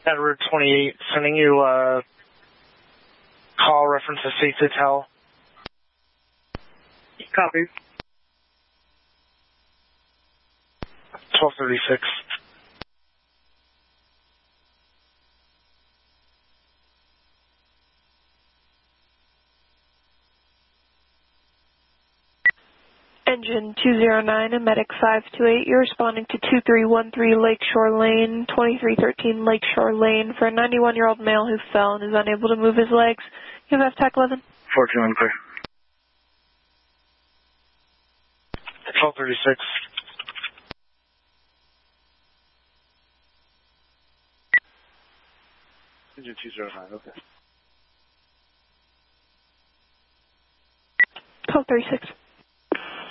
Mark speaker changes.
Speaker 1: At Route 28, sending you a call reference to Safe Hotel.
Speaker 2: Copy.
Speaker 1: 1236.
Speaker 3: Engine 209 and Medic 528, you're responding to 2313 Lakeshore Lane, 2313 Lakeshore Lane for a 91-year-old male who fell and is unable to move his legs. You have FTAC 11?
Speaker 2: 421 clear.
Speaker 1: 1236.
Speaker 2: Engine 209, okay.
Speaker 3: 1236.